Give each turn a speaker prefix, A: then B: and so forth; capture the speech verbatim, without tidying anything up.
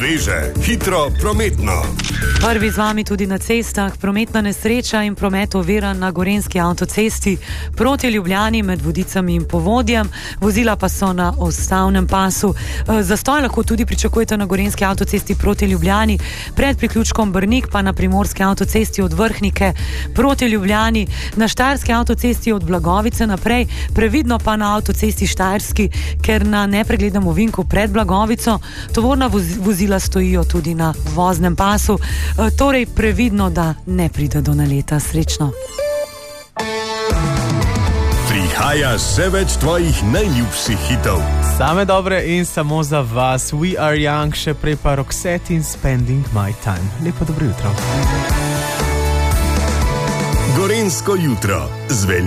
A: Sveže, hitro, prometno.
B: Prvi z vami tudi na cestah. Prometna nesreča in promet oviran na gorenjski avtocesti proti Ljubljani med Vodicami in Povodjem. Vozila pa so na ustavnem pasu. Zastoj lahko tudi pričakujete na gorenjski avtocesti proti Ljubljani, pred priključkom Brnik pa na primorski avtocesti od Vrhnike proti Ljubljani, na štajerski avtocesti od Blagovice naprej, previdno pa na avtocesti Štajerski, ker na nepreglednem ovinku pred Blagovico tovorna vozila stojijo tudi na voznem pasu. Torej previdno, da ne pride do naleta. Srečno.
A: Prihaja še več tvojih najljubših hitov.
C: Same dobre in samo za vas. We are young, še prej pa Roxette in Spending my time. Lepo dobro jutro.
A: Gorenjsko jutro.